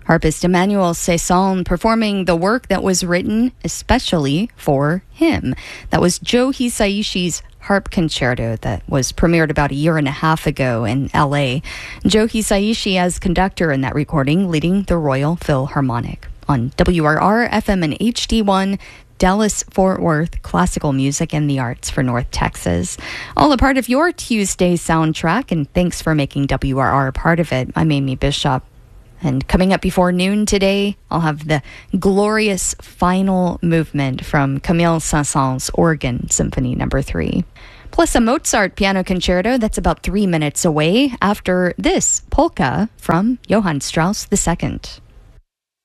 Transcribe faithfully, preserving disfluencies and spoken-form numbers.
Harpist Emmanuel Cesson performing the work that was written especially for him. That was Joe Hisaishi's harp concerto that was premiered about a year and a half ago in L A. Joe Hisaishi as conductor in that recording, leading the Royal Philharmonic. On W R R, F M and H D one, Dallas-Fort Worth, classical music and the arts for North Texas. All a part of your Tuesday soundtrack, and thanks for making W R R a part of it. I'm Amy Bishop. And coming up before noon today, I'll have the glorious final movement from Camille Saint-Saëns' Organ Symphony Number three. Plus a Mozart piano concerto that's about three minutes away after this polka from Johann Strauss the Second.